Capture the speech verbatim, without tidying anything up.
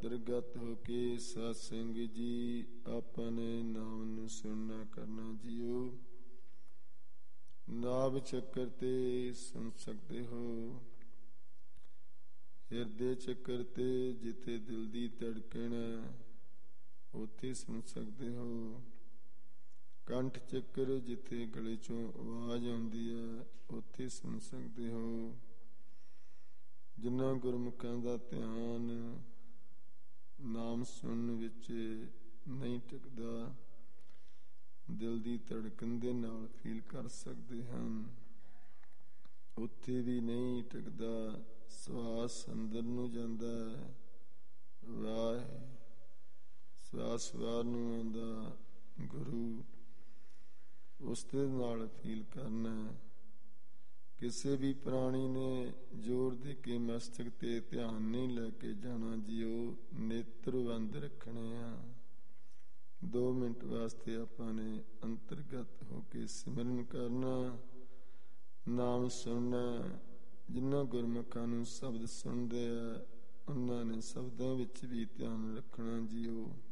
ਅੰਤਰਗਤ ਹੋ ਕੇ ਸਾਧ ਸੰਗਤ ਜੀ ਆਪਣੇ ਨਾਮ ਨੂੰ ਸੁਣਨਾ ਕਰਨਾ ਜੀਓ। ਨਾਭ ਚੱਕਰ ਤੇ ਸੁਣ ਸਕਦੇ ਹੋ, ਹਿਰਦੇ ਚੱਕਰ ਤੇ ਜਿੱਥੇ ਦਿਲ ਦੀ ਧੜਕਣ ਉੱਥੇ ਸੁਣ ਸਕਦੇ ਹੋ। ਕੰਠ ਚੱਕਰ ਜਿੱਥੇ ਗਲੇ ਚੋਂ ਆਵਾਜ਼ ਆਉਂਦੀ ਹੈ ਉੱਥੇ ਸੁਣ ਸਕਦੇ ਹੋ। ਜਿਨ੍ਹਾਂ ਗੁਰਮੁਖਾਂ ਦਾ ਧਿਆਨ ਨਾਮ ਸੁਣਨ ਵਿੱਚ ਨਹੀਂ ਟਿਕਦਾ, ਦਿਲ ਦੀ ਧੜਕਣ ਦੇ ਨਾਲ ਫੀਲ ਕਰ ਸਕਦੇ ਹਨ, ਉੱਥੇ ਵੀ ਨਹੀਂ ਟਿਕਦਾ। ਸਵਾਸ ਅੰਦਰ ਨੂੰ ਜਾਂਦਾ, ਵਾਹ ਸਵਾਸ ਬਾਹਰ ਨੂੰ ਆਉਂਦਾ, ਗੁਰੂ ਉਸ ਦੇ ਨਾਲ ਫੀਲ ਕਰਨਾ। ਕਿਸੇ ਵੀ ਪ੍ਰਾਣੀ ਨੇ ਜ਼ੋਰ ਦੇ ਕੇ ਮਸਤਕ ਤੇ ਧਿਆਨ ਨਹੀਂ ਲੈ ਕੇ ਜਾਣਾ ਜੀਓ, ਨੇਤਰ ਬੰਦ ਰੱਖਣੇ ਆ। ਦੋ ਮਿੰਟ ਵਾਸਤੇ ਆਪਾਂ ਨੇ ਅੰਤਰਗਤ ਹੋ ਕੇ ਸਿਮਰਨ ਕਰਨਾ, ਨਾਮ ਸੁਣਨਾ। ਜਿਨ੍ਹਾਂ ਗੁਰਮੁਖਾਂ ਨੂੰ ਸ਼ਬਦ ਸੁਣਦੇ ਆ ਉਹਨਾਂ ਨੇ ਸ਼ਬਦਾਂ ਵਿੱਚ ਵੀ ਧਿਆਨ ਰੱਖਣਾ ਜੀਓ।